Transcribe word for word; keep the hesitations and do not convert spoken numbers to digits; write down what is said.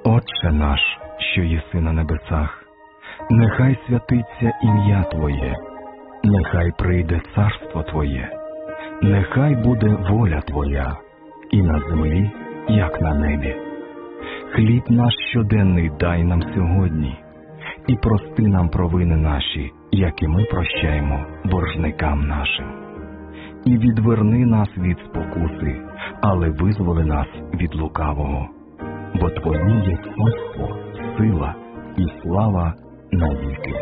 Отче наш, що єси на небесах, нехай святиться ім'я Твоє, нехай прийде царство Твоє, нехай буде воля Твоя, і на землі, як на небі. Хліб наш щоденний дай нам сьогодні, і прости нам провини наші, як і ми прощаємо боржникам нашим. І відверни нас від спокуси, але визволи нас від лукавого. Бо Твоє є царство, сила і слава навіки.